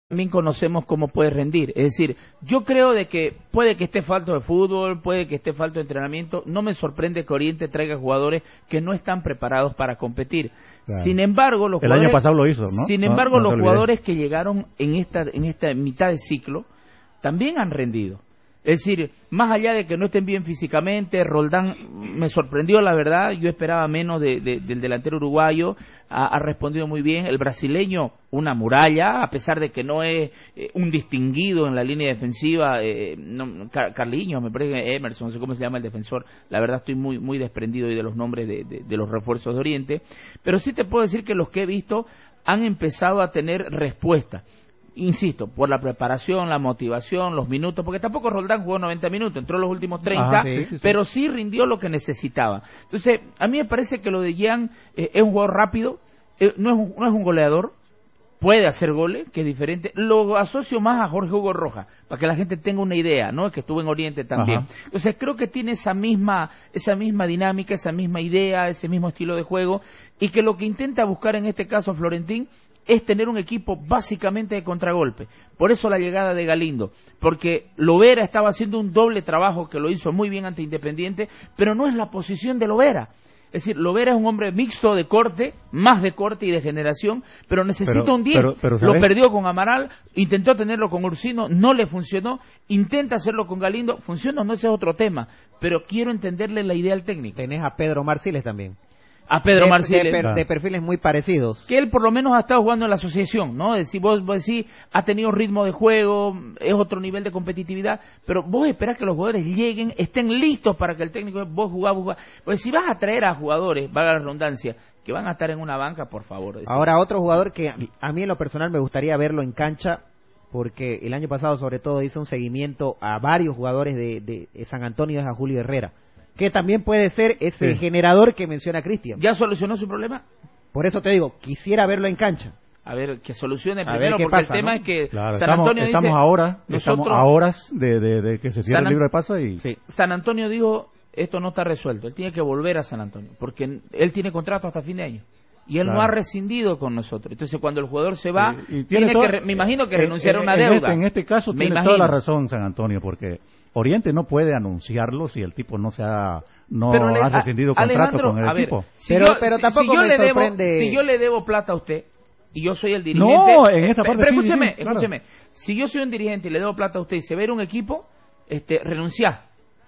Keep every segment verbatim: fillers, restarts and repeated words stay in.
También conocemos cómo puede rendir, es decir, yo creo de que puede que esté falto de fútbol, puede que esté falto de entrenamiento, no me sorprende que Oriente traiga jugadores que no están preparados para competir. Claro. Sin embargo, los el jugadores, año pasado lo hizo, ¿no? Sin embargo, no, no los jugadores que llegaron en esta en esta mitad de ciclo también han rendido. Es decir, más allá de que no estén bien físicamente, Roldán me sorprendió, la verdad, yo esperaba menos de, de, del delantero uruguayo, ha, ha respondido muy bien, el brasileño, una muralla, a pesar de que no es eh, un distinguido en la línea defensiva, eh, no, Car Carliños, me parece que Emerson, no sé cómo se llama el defensor, la verdad estoy muy muy desprendido hoy de los nombres de, de, de los refuerzos de Oriente, pero sí te puedo decir que los que he visto han empezado a tener respuesta. Insisto, por la preparación, la motivación, los minutos, porque tampoco Roldán jugó noventa minutos, entró los últimos treinta, Ajá, sí, sí, sí. pero sí rindió lo que necesitaba. Entonces, a mí me parece que lo de Jean eh, es un jugador rápido, eh, no, es un, no es un goleador, puede hacer goles, que es diferente. Lo asocio más a Jorge Hugo Rojas, para que la gente tenga una idea, ¿no? Que estuvo en Oriente también. Ajá. Entonces, creo que tiene esa misma, esa misma dinámica, esa misma idea, ese mismo estilo de juego, y que lo que intenta buscar en este caso Florentín es tener un equipo básicamente de contragolpe. Por eso la llegada de Galindo, porque Lovera estaba haciendo un doble trabajo que lo hizo muy bien ante Independiente, pero no es la posición de Lovera. Es decir, Lovera es un hombre mixto de corte, más de corte y de generación, pero necesita pero, un diez. Pero, pero, lo perdió con Amaral, intentó tenerlo con Ursino, no le funcionó, intenta hacerlo con Galindo, funciona o no, ese es otro tema, pero quiero entenderle la idea al técnico. Tenés a Pedro Marciles también. A Pedro de, Marciles. De, per, de perfiles muy parecidos. Que él por lo menos ha estado jugando en la asociación, ¿no? Es decir, vos, vos decís, ha tenido ritmo de juego, es otro nivel de competitividad, pero vos esperás que los jugadores lleguen, estén listos para que el técnico, vos jugás, vos jugás. Pues si vas a traer a jugadores, valga la redundancia, que van a estar en una banca, por favor. Es decir. Ahora, otro jugador que a mí en lo personal me gustaría verlo en cancha, porque el año pasado sobre todo hizo un seguimiento a varios jugadores de, de, de San Antonio, es a Julio Herrera, que también puede ser ese sí. generador que menciona Cristian. ¿Ya solucionó su problema? Por eso te digo, quisiera verlo en cancha. A ver, que solucione a primero, porque pasa, el tema ¿no? es que claro, San estamos, Antonio estamos dice... ahora, nosotros, estamos a horas de, de, de que se cierre el libro de paso y... Sí, San Antonio dijo, esto no está resuelto, él tiene que volver a San Antonio, porque él tiene contrato hasta fin de año. Y él claro. no ha rescindido con nosotros. Entonces, cuando el jugador se va, sí, y tiene tiene todo, que re, me imagino que eh, renunciar eh, a una en deuda. Este, en este caso me tiene imagino. toda la razón San Antonio, porque Oriente no puede anunciarlo si el tipo no se ha... no pero ha rescindido contrato Alejandro, con el a ver, equipo. Si pero, yo, pero si, tampoco si yo me le sorprende... Debo, si yo le debo plata a usted, y yo soy el dirigente... No, en esa parte pero sí, escúcheme, sí, claro. escúcheme. Si yo soy un dirigente y le debo plata a usted y se ve un equipo, este, renunciar.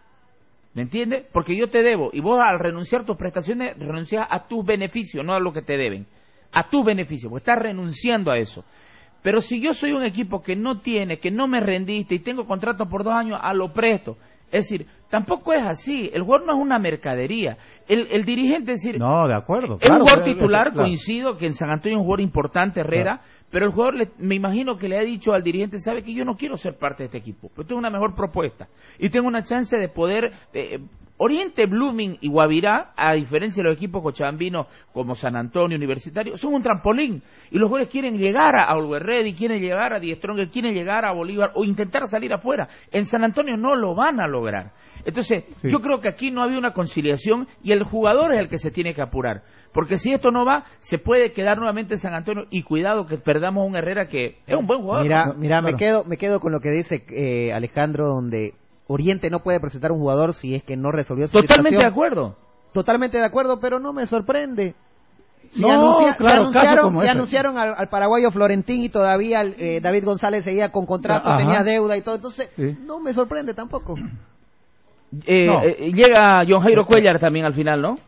¿Me entiende? Porque yo te debo, y vos al renunciar tus prestaciones, renuncias a tus beneficios, no a lo que te deben. A tus beneficios, porque estás renunciando a eso. Pero si yo soy un equipo que no tiene, que no me rendiste y tengo contrato por dos años, a lo presto. Es decir, tampoco es así. El jugador no es una mercadería. El, el dirigente, es decir... No, de acuerdo. Es claro, un jugador claro, titular, claro. coincido, que en San Antonio es un jugador importante, Herrera, claro. pero el jugador, le, me imagino que le ha dicho al dirigente, sabe que yo no quiero ser parte de este equipo, pero tengo una mejor propuesta. Y tengo una chance de poder... Eh, Oriente, Blooming y Guavirá, a diferencia de los equipos cochabambinos como San Antonio, Universitario, son un trampolín. Y los jugadores quieren llegar a Always Ready, quieren llegar a Die Stronger, quieren llegar a Bolívar o intentar salir afuera. En San Antonio no lo van a lograr. Entonces, sí. yo creo que aquí no ha habido una conciliación y el jugador es el que se tiene que apurar. Porque si esto no va, se puede quedar nuevamente en San Antonio y cuidado que perdamos a un Herrera que es un buen jugador. Mira, ¿no? mira claro. me quedo me quedo con lo que dice eh, Alejandro, donde... Oriente no puede presentar un jugador si es que no resolvió su Totalmente situación. de acuerdo. Totalmente de acuerdo, pero no me sorprende. Si, no, anuncia, claro, si anunciaron, si ese. anunciaron al, al paraguayo Florentín y todavía el, eh, David González seguía con contrato, Ajá. tenía deuda y todo, entonces sí. no me sorprende tampoco. Eh, no. eh, llega John Jairo Cuellar también al final, ¿no?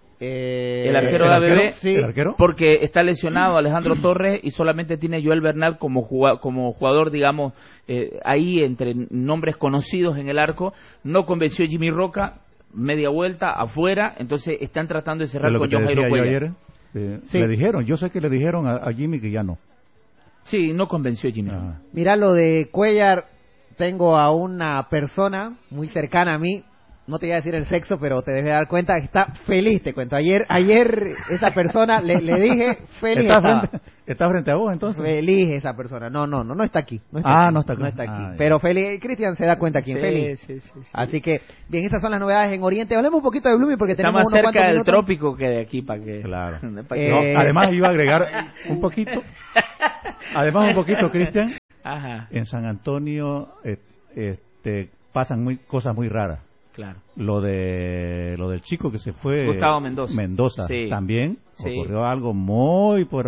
Eh, el arquero de A B B, sí. ¿El arquero? Porque está lesionado Alejandro Torres y solamente tiene Joel Bernal como jugador, como jugador digamos, eh, ahí entre nombres conocidos en el arco. No convenció Jimmy Roca, media vuelta, afuera, entonces están tratando de cerrar con John Jairo Cuellar. Ayer, eh, sí. Le dijeron, yo sé que le dijeron a, a Jimmy que ya no. Sí, no convenció a Jimmy. Ah. Mira lo de Cuellar, tengo a una persona muy cercana a mí, no te voy a decir el sexo, pero te debes dar cuenta que está feliz, te cuento. Ayer ayer esa persona, le, le dije, feliz ¿Está estaba. Frente, ¿Está frente a vos, entonces? Feliz esa persona. No, no, no, no está aquí. No está ah, aquí, no está aquí. No está aquí. Ah, pero feliz, Cristian se da cuenta quién sí, feliz. Sí, sí, sí. Así que, bien, estas son las novedades en Oriente. Hablemos un poquito de Blooming porque está tenemos más unos cerca del minutos. trópico que de aquí, para que... Claro. Pa que... Eh... No, además iba a agregar un poquito, además un poquito, Cristian. Ajá. En San Antonio eh, este, pasan muy, cosas muy raras. Claro. Lo de lo del chico que se fue, Gustavo Mendoza. Mendoza Sí. también Sí. ocurrió algo muy por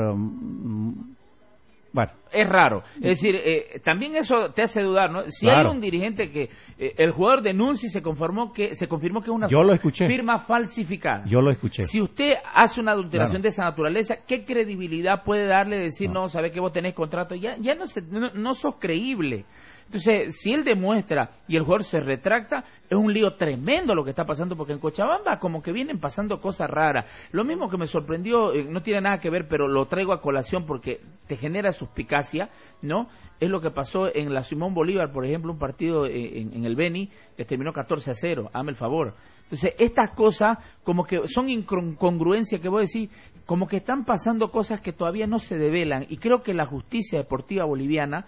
um, bueno. Es raro. Es decir, eh, también eso te hace dudar, ¿no? Si Claro. hay un dirigente que eh, el jugador denuncia y se conformó que se confirmó que es una Yo lo escuché. firma falsificada. Yo lo escuché. Si usted hace una adulteración Claro. de esa naturaleza, ¿qué credibilidad puede darle decir, No. no, sabe que vos tenés contrato? Ya ya no, se, no, no sos creíble. Entonces, si él demuestra y el jugador se retracta, es un lío tremendo lo que está pasando, porque en Cochabamba como que vienen pasando cosas raras. Lo mismo que me sorprendió, eh, no tiene nada que ver, pero lo traigo a colación porque te genera suspicacia, ¿no? Es lo que pasó en la Simón Bolívar, por ejemplo, un partido en, en el Beni que terminó catorce a cero, hazme el favor. Entonces, estas cosas como que son incongruencias que vos decís, como que están pasando cosas que todavía no se develan, y creo que la justicia deportiva boliviana,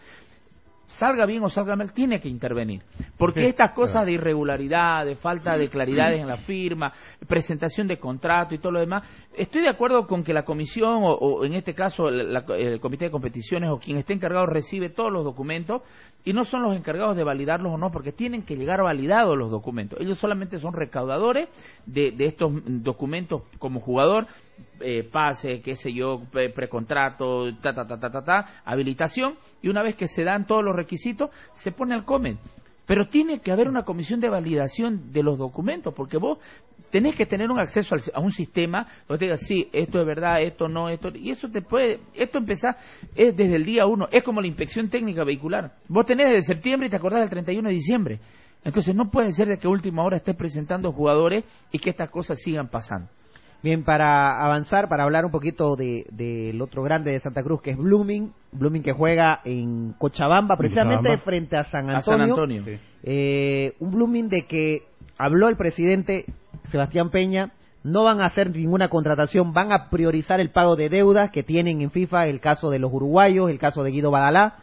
salga bien o salga mal, tiene que intervenir. Porque Sí, estas cosas claro. de irregularidad, de falta de claridades en la firma, presentación de contrato y todo lo demás, estoy de acuerdo con que la comisión, o, o en este caso la- la- el comité de competiciones, o quien esté encargado, recibe todos los documentos, y no son los encargados de validarlos o no, porque tienen que llegar validados los documentos. Ellos solamente son recaudadores de, de estos documentos como jugador, eh, pase, qué sé yo, pre- precontrato, ta, ta, ta, ta, ta, ta, habilitación, y una vez que se dan todos los requisitos, se pone al comen. Pero tiene que haber una comisión de validación de los documentos, porque vos tenés que tener un acceso al, a un sistema donde te digas, sí, esto es verdad, esto no, esto, y eso te puede, esto empezar es desde el día uno, es como la inspección técnica vehicular. Vos tenés desde septiembre y te acordás del treinta y uno de diciembre. Entonces no puede ser de que a última hora estés presentando jugadores y que estas cosas sigan pasando. Bien, para avanzar, para hablar un poquito de del otro grande de Santa Cruz, que es Blooming, Blooming que juega en Cochabamba, precisamente Cochabamba. frente a San Antonio. A San Antonio. Sí. Eh, un Blooming de que habló el presidente Sebastián Peña, no van a hacer ninguna contratación, van a priorizar el pago de deudas que tienen en FIFA, el caso de los uruguayos, el caso de Guido Badalá.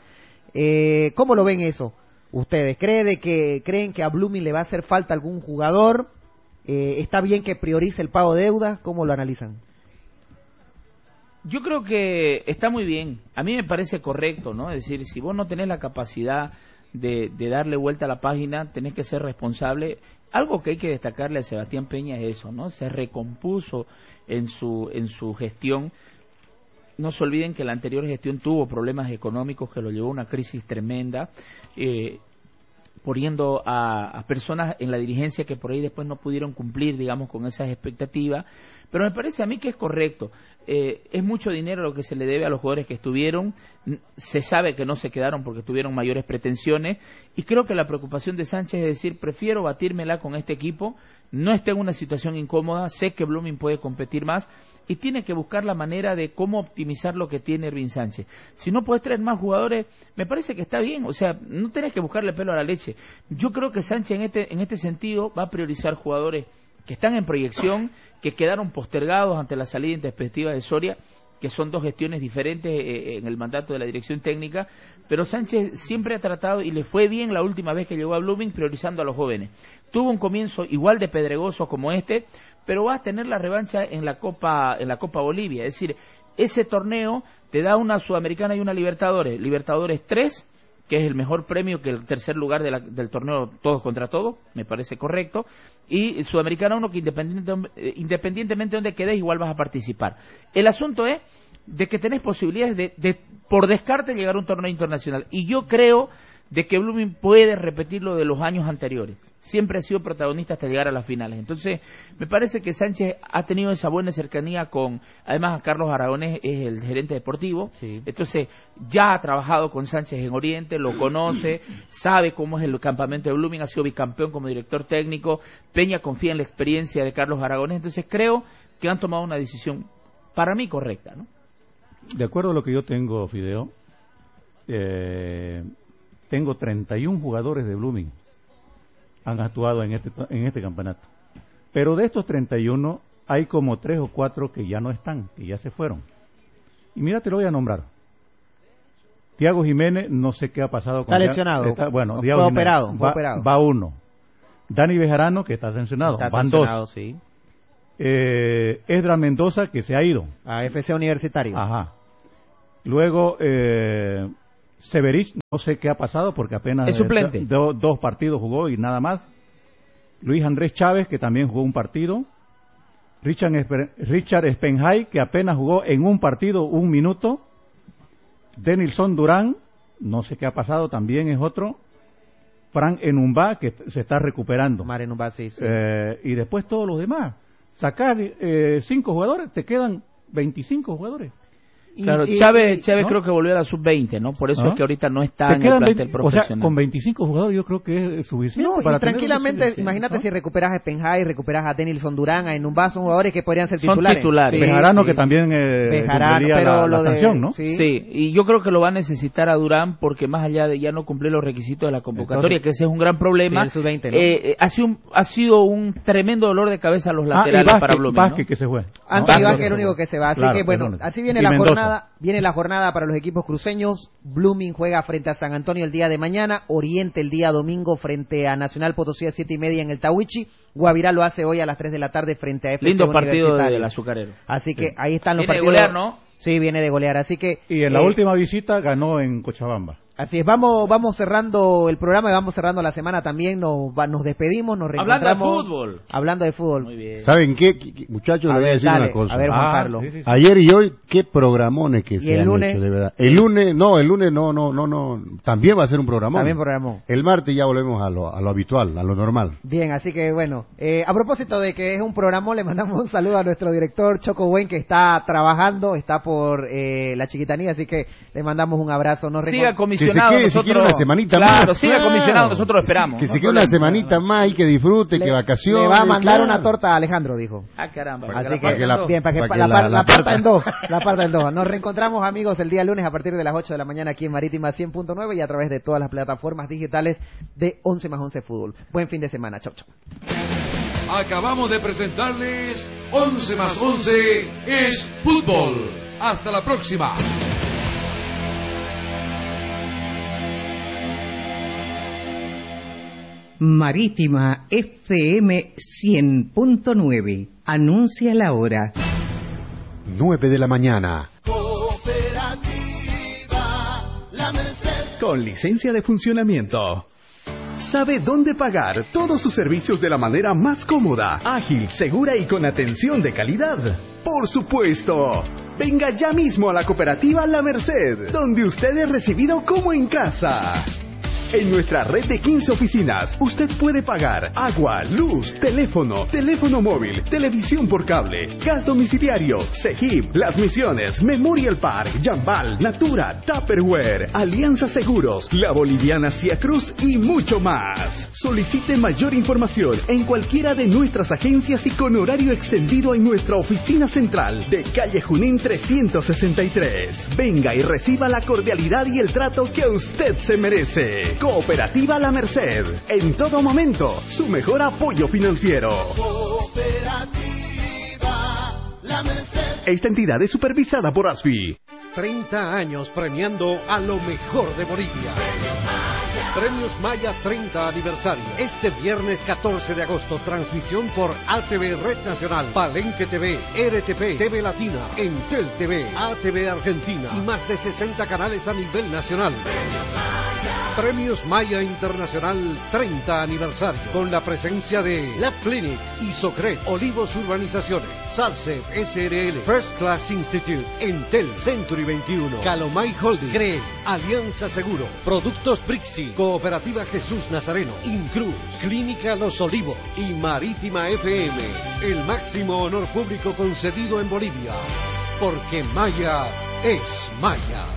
Eh, ¿Cómo lo ven eso ustedes? ¿Cree de que, ¿Creen que a Blooming le va a hacer falta algún jugador? Eh, ¿Está bien que priorice el pago de deudas? ¿Cómo lo analizan? Yo creo que está muy bien. A mí me parece correcto, ¿no? Es decir, si vos no tenés la capacidad de, de darle vuelta a la página, tenés que ser responsable. Algo que hay que destacarle a Sebastián Peña es eso, ¿no? Se recompuso en su en su gestión. No se olviden que la anterior gestión tuvo problemas económicos que lo llevó a una crisis tremenda, eh, poniendo a, a personas en la dirigencia que por ahí después no pudieron cumplir, digamos, con esas expectativas. Pero me parece a mí que es correcto. Eh, es mucho dinero lo que se le debe a los jugadores que estuvieron. Se sabe que no se quedaron porque tuvieron mayores pretensiones. Y creo que la preocupación de Sánchez es decir, prefiero batírmela con este equipo. No esté en una situación incómoda. Sé que Blooming puede competir más. Y tiene que buscar la manera de cómo optimizar lo que tiene Ervin Sánchez. Si no puedes traer más jugadores, me parece que está bien. O sea, no tenés que buscarle pelo a la leche. Yo creo que Sánchez en este, en este sentido va a priorizar jugadores que están en proyección, que quedaron postergados ante la salida intempestiva de Soria, que son dos gestiones diferentes eh, en el mandato de la dirección técnica, pero Sánchez siempre ha tratado, y le fue bien la última vez que llegó a Blooming, priorizando a los jóvenes. Tuvo un comienzo igual de pedregoso como este, pero va a tener la revancha en la Copa, en la Copa Bolivia. Es decir, ese torneo te da una Sudamericana y una Libertadores. Libertadores tres, que es el mejor premio que el tercer lugar de la, del torneo todos contra todos, me parece correcto, y Sudamericana uno que independientemente, independientemente de donde quedes igual vas a participar. El asunto es de que tenés posibilidades de, de por descarte llegar a un torneo internacional, y yo creo de que Blooming puede repetir lo de los años anteriores. Siempre ha sido protagonista hasta llegar a las finales. Entonces, me parece que Sánchez ha tenido esa buena cercanía con, además a Carlos Aragonés es el gerente deportivo, Sí. entonces ya ha trabajado con Sánchez en Oriente, lo conoce, sabe cómo es el campamento de Blooming, ha sido bicampeón como director técnico, Peña confía en la experiencia de Carlos Aragonés, entonces creo que han tomado una decisión, para mí, correcta, ¿no? De acuerdo a lo que yo tengo, Fideo, eh, tengo treinta y uno jugadores de Blooming han actuado en este en este campeonato. Pero de estos treinta y uno hay como tres o cuatro que ya no están, que ya se fueron. Y mira, te lo voy a nombrar. Tiago Jiménez, no sé qué ha pasado con Está Dia- lesionado. está- bueno, Fue Tiago Jiménez, operado, fue va, operado. va uno. Dani Bejarano, que está sancionado, Está van sancionado, dos. sí. Eh, Esdras Mendoza, que se ha ido. A F C Universitario. Ajá. Luego, eh, Severich, no sé qué ha pasado porque apenas es suplente. eh, do, dos partidos jugó y nada más. Luis Andrés Chávez, que también jugó un partido. Richard, Richard Spenhay, que apenas jugó en un partido un minuto. Denilson Durán, no sé qué ha pasado, también es otro. Frank Enumba, que se está recuperando. Mar Enumba, sí, sí. Eh, y después todos los demás. Sacar eh, cinco jugadores, te quedan veinticinco jugadores. Claro, y, Chávez, y, Chávez ¿no? creo que volvió a la sub veinte, ¿no? Por eso ¿Ah? es que ahorita no está Te en el quedan plantel veinte, profesional. o sea, con veinticinco jugadores yo creo que es suficiente. No, para y tener tranquilamente, una imagínate ¿no? si recuperas a Spenhay, recuperas a Denilson Durán, a Enumba, son jugadores que podrían ser Son titulares. titulares. Sí, Bejarano, sí. que también eh, Bejarano, cumpliría pero la, lo la de- sanción, ¿no? sí. Sí, y yo creo que lo va a necesitar a Durán porque más allá de ya no cumplir los requisitos de la convocatoria, Entonces, que ese es un gran problema, sí, el sub veinte, ¿no? eh, eh, ha, sido un, ha sido un tremendo dolor de cabeza a los Ah, y laterales Vázquez, para Blooming, Vázquez ¿no? que se fue. Anthony ¿no? Vázquez es el único que se va, así Claro, que bueno, perdón. así viene Y la Mendoza. jornada, viene la jornada para los equipos cruceños. Blooming juega frente a San Antonio el día de mañana, Oriente el día domingo frente a Nacional Potosí a siete y media en el Tawichi, Guavirá lo hace hoy a las tres de la tarde frente a F C Lindo partido Universitario. del azucarero. Así que Sí. ahí están los Viene de partidos. golear, ¿no? Sí, viene de golear, así que Y en la eh, última visita ganó en Cochabamba. así es, vamos vamos cerrando el programa y vamos cerrando la semana también, nos va- nos despedimos, nos Hablando de reencontramos. fútbol. Hablando de fútbol. Muy bien. ¿Saben qué, qué- qué- muchachos? A Les voy a ver, decir dale, una cosa. a ver, Juan Ah, Carlos. sí, sí, sí. Ayer y hoy, qué programones que ¿Y se el han lunes? hecho, de verdad. El lunes, no, el lunes no, no, no, no, también va a ser un programón. También programó. El martes ya volvemos a lo, a lo habitual, a lo normal. Bien, así que bueno, eh, a propósito de que es un programón, le mandamos un saludo a nuestro director Choco Buen, que está trabajando, está por eh, la Chiquitanía, así que le mandamos un abrazo. Nos Siga recon- comisionado. Que se quede nosotros, siquiera una semanita claro, más. siga Claro. comisionado, nosotros lo esperamos. Que no se quede problema. una semanita más y que disfrute, le, que vacaciones. le va a mandar claro. una torta a Alejandro, dijo. Ah, caramba. Para Así que que, la- bien, para que, para pa- que la, la- par- la la parta parta. en dos, la parta en dos. Nos reencontramos, amigos, el día lunes a partir de las ocho de la mañana aquí en Marítima cien punto nueve y a través de todas las plataformas digitales de once más once Fútbol. Buen fin de semana, chau, chau. Acabamos de presentarles once más once es fútbol. Hasta la próxima. Marítima F M cien punto nueve. Anuncia la hora. nueve de la mañana. Con licencia de funcionamiento. Sabe dónde pagar todos sus servicios de la manera más cómoda, ágil, segura y con atención de calidad. Por supuesto. Venga ya mismo a la cooperativa La Merced, donde usted es recibido como en casa. En nuestra red de quince oficinas, usted puede pagar agua, luz, teléfono, teléfono móvil, televisión por cable, gas domiciliario, Cegip, Las Misiones, Memorial Park, Jambal, Natura, Tupperware, Alianza Seguros, La Boliviana Cia Cruz y mucho más. Solicite mayor información en cualquiera de nuestras agencias y con horario extendido en nuestra oficina central de calle Junín trescientos sesenta y tres. Venga y reciba la cordialidad y el trato que usted se merece. Cooperativa La Merced, en todo momento, su mejor apoyo financiero. Cooperativa La Merced. Esta entidad es supervisada por ASFI. treinta años premiando a lo mejor de Bolivia. Premios Maya treinta aniversario. Este viernes catorce de agosto, transmisión por A T V Red Nacional, Palenque T V, R T P, T V Latina, Entel T V, A T V Argentina y más de sesenta canales a nivel nacional. Premios Maya Internacional treinta aniversario, con la presencia de Lab Clinics, Isocred, Olivos Urbanizaciones, Salsef S R L, First Class Institute, Entel Century veintiuno, Calomay Holding, CREE, Alianza Seguro, Productos Brixi, Cooperativa Jesús Nazareno, Incruz, Clínica Los Olivos y Marítima F M, el máximo honor público concedido en Bolivia, porque Maya es Maya.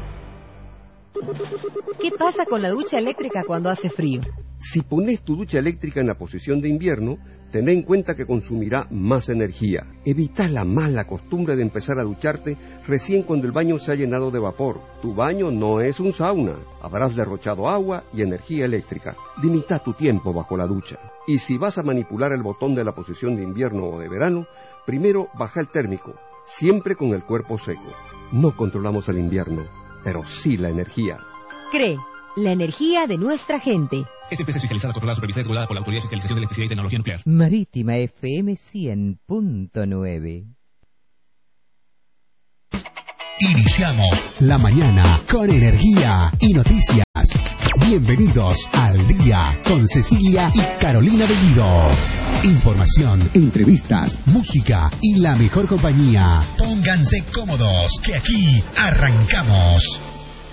¿Qué pasa con la ducha eléctrica cuando hace frío? Si pones tu ducha eléctrica en la posición de invierno, ten en cuenta que consumirá más energía. Evita la mala costumbre de empezar a ducharte recién cuando el baño se ha llenado de vapor. Tu baño no es un sauna. Habrás derrochado agua y energía eléctrica. Limita tu tiempo bajo la ducha. Y si vas a manipular el botón de la posición de invierno o de verano, primero baja el térmico, siempre con el cuerpo seco. No controlamos el invierno, pero sí la energía. CREE, la energía de nuestra gente. Esta empresa es fiscalizada, controlada, supervisada y regulada por la Autoridad de Fiscalización de Electricidad y Tecnología Nuclear. Marítima F M cien punto nueve. Iniciamos la mañana con energía y noticias. Bienvenidos al día con Cecilia y Carolina Bellido. Información, entrevistas, música y la mejor compañía. Pónganse cómodos, que aquí arrancamos.